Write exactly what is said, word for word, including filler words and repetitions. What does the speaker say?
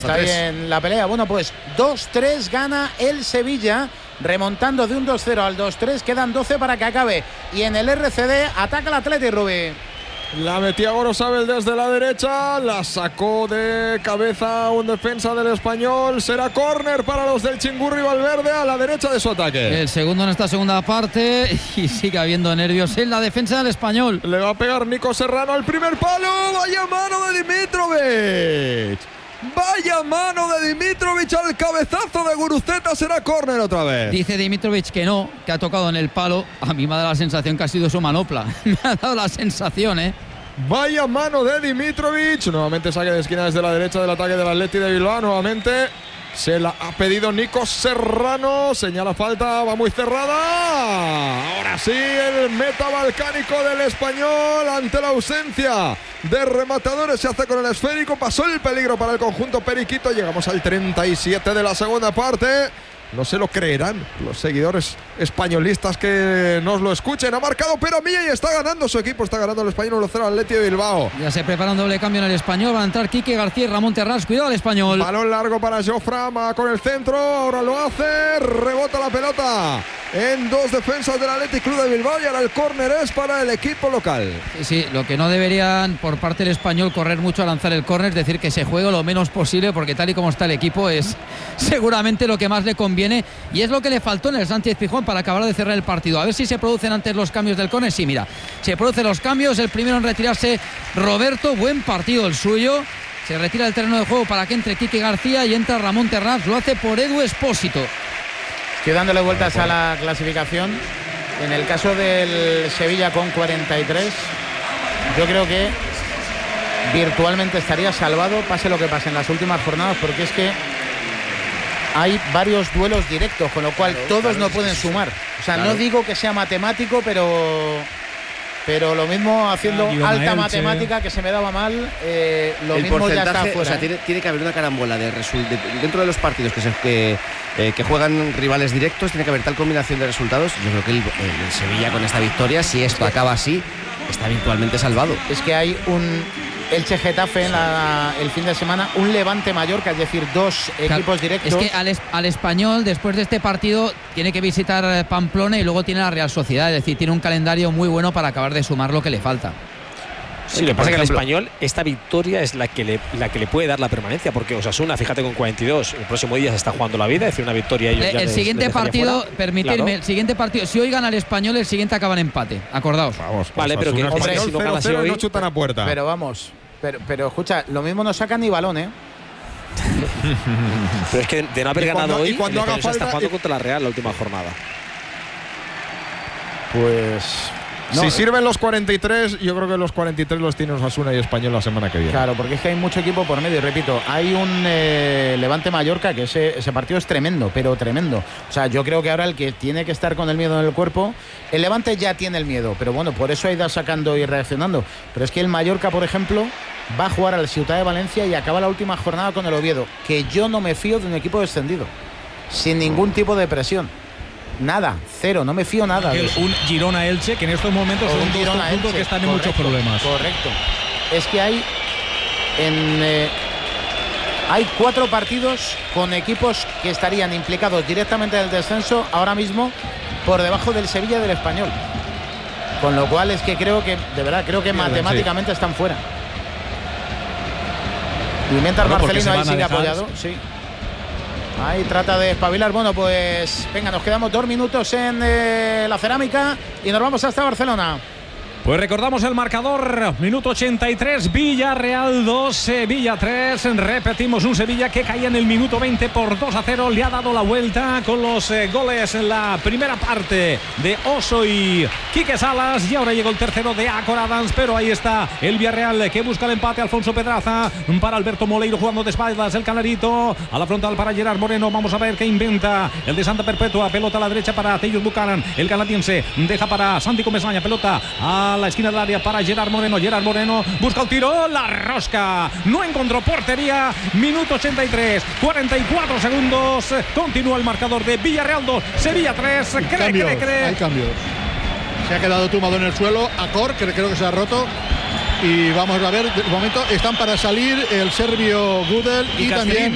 Está ahí en la pelea. Bueno, pues dos tres gana el Sevilla, remontando de un dos cero al dos tres. Quedan doce para que acabe. Y en el R C D ataca el Atleti, Rubí. La metía Gorosabel desde la derecha, la sacó de cabeza un defensa del Español. Será córner para los del Chingurri Valverde a la derecha de su ataque. El segundo en esta segunda parte y sigue habiendo nervios en la defensa del Español. Le va a pegar Nico Serrano al primer palo. Vaya mano de Dimitrovic. Vaya mano de Dimitrovic al cabezazo de Guruceta. Será córner otra vez. Dice Dimitrovic que no, que ha tocado en el palo. A mí me ha dado la sensación que ha sido su manopla. Me ha dado la sensación, ¿eh? Vaya mano de Dimitrovic. Nuevamente saque de esquina desde la derecha del ataque del Atleti de Bilbao. Nuevamente se la ha pedido Nico Serrano. Señala falta, va muy cerrada. Ahora sí, el meta balcánico del Español ante la ausencia de rematadores se hace con el esférico. Pasó el peligro para el conjunto periquito. Llegamos al treinta y siete de la segunda parte. No se lo creerán los seguidores españolistas que nos lo escuchen. Ha marcado Pero Milla y está ganando su equipo. Está ganando el Español uno cero al Atleti de Bilbao. Ya se prepara un doble cambio en el Español. Van a entrar Quique García y Ramón Terrás. Cuidado al Español. Balón largo para Joframa con el centro. Ahora lo hace. Rebota la pelota en dos defensas del Athletic Club de Bilbao. Y ahora el córner es para el equipo local. Sí, sí, lo que no deberían por parte del Español correr mucho a lanzar el córner. Es decir, que se juegue lo menos posible, porque tal y como está el equipo es seguramente lo que más le conviene. Y es lo que le faltó en el Sánchez-Pizjuán para acabar de cerrar el partido. A ver si se producen antes los cambios del córner. Sí, mira, se producen los cambios. El primero en retirarse, Roberto. Buen partido el suyo. Se retira del terreno de juego para que entre Quique García y entra Ramón Terrás. Lo hace por Edu Espósito. Estoy dándole vueltas a la clasificación. En el caso del Sevilla con cuarenta y tres, yo creo que virtualmente estaría salvado, pase lo que pase en las últimas jornadas, porque es que hay varios duelos directos, con lo cual claro, todos claro, no pueden sumar. O sea, claro. No digo que sea matemático, pero pero lo mismo haciendo ah, alta Elche. Matemática, que se me daba mal, eh, lo el mismo ya está fuera. O sea, tiene, tiene que haber una carambola de, de dentro de los partidos que, se, que, eh, que juegan rivales directos, tiene que haber tal combinación de resultados. Yo creo que el, el Sevilla con esta victoria, si esto acaba así, está virtualmente salvado. Es que hay un Elche Getafe en la, el fin de semana, un Levante Mallorca, es decir, dos claro, equipos directos. Es que al, al Español, después de este partido, tiene que visitar Pamplona y luego tiene la Real Sociedad, es decir, tiene un calendario muy bueno para acabar de sumar lo que le falta. Sí, lo que pasa es que al Español esta victoria es la que le la que le puede dar la permanencia, porque Osasuna, fíjate, con cuarenta y dos, el próximo día se está jugando la vida, es decir, una victoria ellos el, ya el les, siguiente les partido, fuera. permitidme, Claro. el siguiente partido, si hoy gana el Español, el siguiente acaba en empate, acordaos. Vamos, vale, pero que hombre, si no gana así hoy, no chutan a puerta. Pero vamos, pero, pero escucha, lo mismo no sacan ni balón, ¿eh? Pero es que de no haber cuando, ganado hoy, cuando el haga falta, está jugando y... contra la Real la última jornada. Pues no, si sirven los cuarenta y tres, yo creo que los cuarenta y tres los tiene Osasuna y Español la semana que viene. Claro, porque es que hay mucho equipo por medio. Y repito, hay un eh, Levante Mallorca que ese, ese partido es tremendo, pero tremendo. O sea, yo creo que ahora el que tiene que estar con el miedo en el cuerpo, el Levante ya tiene el miedo, pero bueno, por eso ha ido sacando y reaccionando. Pero es que el Mallorca, por ejemplo, va a jugar al Ciutat de Valencia y acaba la última jornada con el Oviedo, que yo no me fío de un equipo descendido, sin ningún tipo de presión. Nada, cero, no me fío nada. El, un Girona Elche, que en estos momentos o son dos conjuntos Elche, que están en correcto, muchos problemas. Correcto. Es que hay en eh, hay cuatro partidos con equipos que estarían implicados directamente en el descenso ahora mismo por debajo del Sevilla y del Español. Con lo cual es que creo que, de verdad, creo que sí, matemáticamente sí. están fuera. Y mientras bueno, Marcelino ahí sigue dejar... apoyado, sí. Ahí trata de espabilar. Bueno, pues venga, nos quedamos dos minutos en eh, la cerámica y nos vamos hasta Barcelona. Pues recordamos el marcador, minuto ochenta y tres, Villarreal dos, Sevilla tres. Repetimos, un Sevilla que caía en el minuto veinte por dos a cero. Le ha dado la vuelta con los eh, goles en la primera parte de Oso y Quique Salas. Y ahora llegó el tercero de Acor Adams, pero ahí está el Villarreal que busca el empate. Alfonso Pedraza para Alberto Moleiro jugando de espaldas. El Canarito a la frontal para Gerard Moreno. Vamos a ver qué inventa el de Santa Perpetua. Pelota a la derecha para Teyus Buchanan. El canadiense deja para Santi Comesaña. Pelota a la esquina del área para Gerard Moreno. Gerard Moreno busca el tiro, la rosca, no encontró portería. Minuto ochenta y tres, cuarenta y cuatro segundos. Continúa el marcador de Villarreal dos, Sevilla tres. Cree, cambios, cree, cree. Hay cambios. Se ha quedado tumbado en el suelo Acor, que creo que se ha roto. Y vamos a ver, de momento están para salir el serbio Gudel y, y también